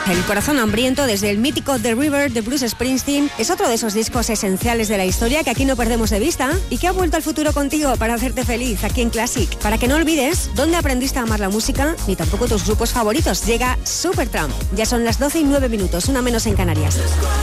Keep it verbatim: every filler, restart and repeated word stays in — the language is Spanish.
El corazón hambriento, desde el mítico The River de Bruce Springsteen, es otro de esos discos esenciales de la historia que aquí no perdemos de vista y que ha vuelto al futuro contigo para hacerte feliz aquí en Classic. Para que no olvides dónde aprendiste a amar la música ni tampoco tus grupos favoritos. Llega Supertramp. Ya son las doce y nueve minutos, una menos en Canarias.